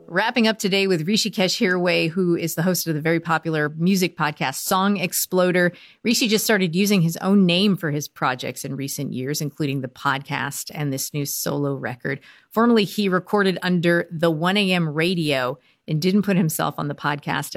Wrapping up today with Rishikesh Hirway, who is the host of the very popular music podcast Song Exploder. Rishi just started using his own name for his projects in recent years, including the podcast and this new solo record. Formerly, he recorded under the 1AM radio and didn't put himself on the podcast